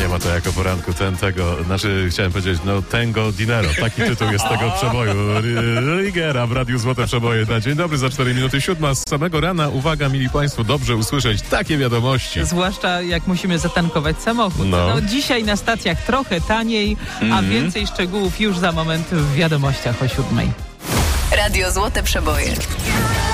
Nie ma to jako poranku chciałem powiedzieć, Tango Dinero. Taki tytuł jest tego przeboju. Rigera w Radiu Złote Przeboje. Na dzień dobry, za 4 minuty 7. Z samego rana, uwaga, mili Państwo, dobrze usłyszeć takie wiadomości. Zwłaszcza jak musimy zatankować samochód. Dzisiaj na stacjach trochę taniej, a więcej szczegółów już za moment w wiadomościach o 7. Radio Złote Przeboje.